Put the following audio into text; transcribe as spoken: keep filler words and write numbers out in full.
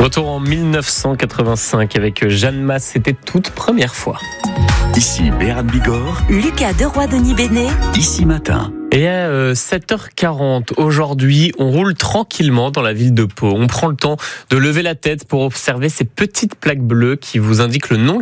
Retour en dix-neuf cent quatre-vingt-cinq avec Jeanne Masse, c'était toute première fois. Ici Béran Bigorre, Lucas Deroy-Denis Bénet, Ici Matin. Et à euh, sept heures quarante, aujourd'hui, on roule tranquillement dans la ville de Pau. On prend le temps de lever la tête pour observer ces petites plaques bleues qui vous indiquent le nom